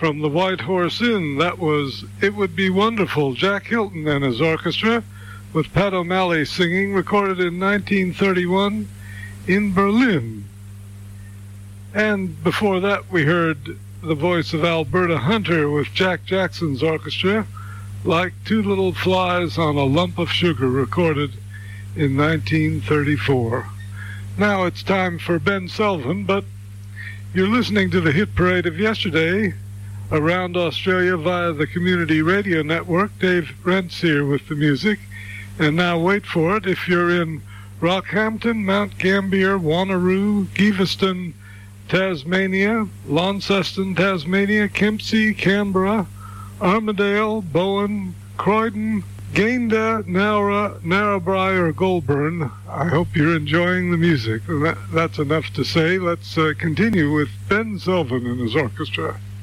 From the White Horse Inn, that was It Would Be Wonderful, Jack Hilton and his orchestra, with Pat O'Malley singing, recorded in 1931 in Berlin. And before that, we heard the voice of Alberta Hunter with Jack Jackson's orchestra, Like Two Little Flies on a Lump of Sugar, recorded in 1934. Now it's time for Ben Sullivan, but you're listening to the hit parade of yesterday around Australia via the Community Radio Network. Dave Rentz here with the music. And now wait for it. If you're in Rockhampton, Mount Gambier, Wanneroo, Giveston, Tasmania, Launceston, Tasmania, Kempsey, Canberra, Armidale, Bowen, Croydon, Gayndah, Nowra, Narrabri, or Goulburn, I hope you're enjoying the music. That's enough to say. Let's continue with Ben Sullivan and his orchestra.